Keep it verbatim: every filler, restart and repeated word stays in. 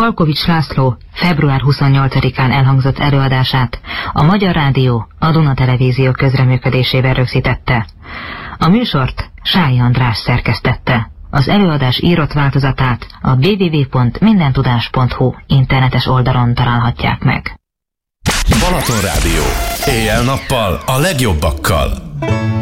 Palkovics László február huszonnyolcadikán elhangzott előadását a Magyar Rádió, a Duna Televízió közreműködésével rögzítette. A műsort Sályi András szerkesztette. Az előadás írott változatát a double-u double-u double-u pont mindentudás pont hu internetes oldalon találhatják meg. Balaton Rádió. Éjjel-nappal a legjobbakkal.